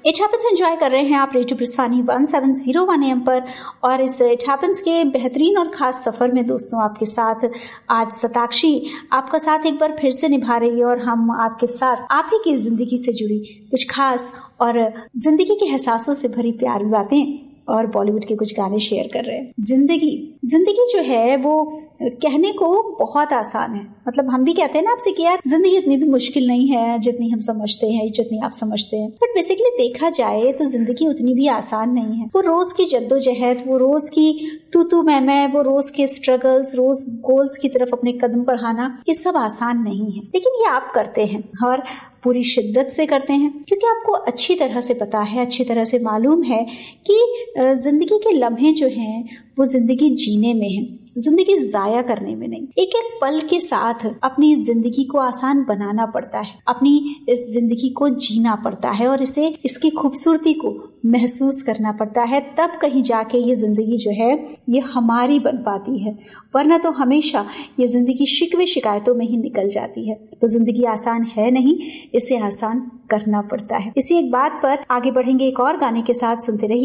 It happens enjoy कर रहे हैं आप रेडियो प्रस्थानी 1701 AM पर, और इस इट हैपेंस के बेहतरीन और खास सफर में दोस्तों आपके साथ आज सताक्षी आपका साथ एक बार फिर से निभा रही है, और हम आपके साथ आप ही की जिंदगी से जुड़ी कुछ खास और जिंदगी के एहसासों से भरी प्यारी बातें और बॉलीवुड के कुछ गाने शेयर कर रहे हैं। जिंदगी जो है वो कहने को बहुत आसान है, मतलब हम भी कहते हैं ना आपसे कि यार जिंदगी उतनी भी मुश्किल नहीं है जितनी हम समझते हैं, जितनी आप समझते हैं, बट बेसिकली देखा जाए तो जिंदगी उतनी भी आसान नहीं है। वो रोज की जद्दोजहद, वो रोज की तू मैं, वो रोज के स्ट्रगल्स, रोज गोल्स की तरफ अपने कदम बढ़ाना, ये सब आसान नहीं है, लेकिन ये आप करते हैं और पूरी शिद्दत से करते हैं, क्योंकि आपको अच्छी तरह से पता है, अच्छी तरह से मालूम है कि जिंदगी के लम्हे जो हैं वो जिंदगी जीने में है, जिंदगी जाया करने में नहीं। एक एक पल के साथ अपनी जिंदगी को आसान बनाना पड़ता है, अपनी इस जिंदगी को जीना पड़ता है और इसकी खूबसूरती को महसूस करना पड़ता है, तब कहीं जाके ये जिंदगी जो है ये हमारी बन पाती है, वरना तो हमेशा ये जिंदगी शिकवे शिकायतों में ही निकल जाती है। तो जिंदगी आसान है नहीं, इसे आसान करना पड़ता है। इसी एक बात पर आगे बढ़ेंगे एक और गाने के साथ, सुनते रहिए